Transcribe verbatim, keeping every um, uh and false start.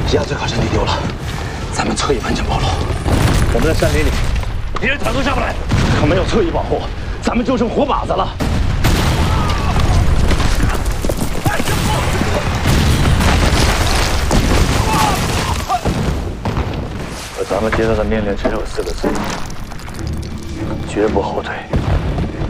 压最卡阵地丢了，咱们侧翼完全暴露。 我们在山林里， 敌人坦克下不来， 可没有侧翼保护，咱们就剩活靶子了。可咱们接到的命令只有四个字：绝不后退。